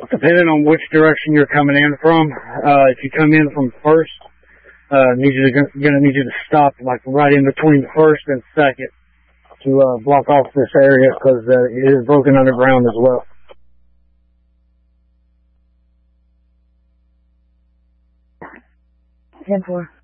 depending on which direction you're coming in from. If you come in from first, gonna need you to stop like right in between first and second to block off this area because it is broken underground as well. 10-4.